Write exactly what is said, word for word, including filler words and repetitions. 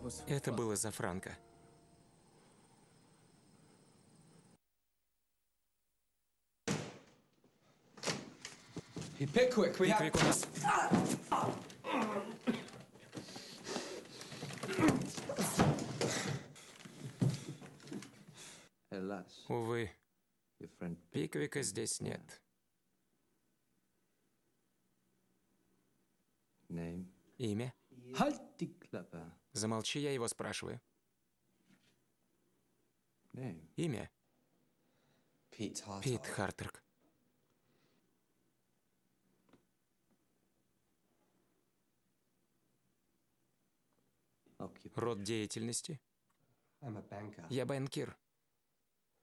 Это было за Франко. Пиквик, Пиквик у нас... Увы, Пиквика здесь нет. Имя? Замолчи, я его спрашиваю. Имя? Пит Хартрек. Род деятельности? Я банкир.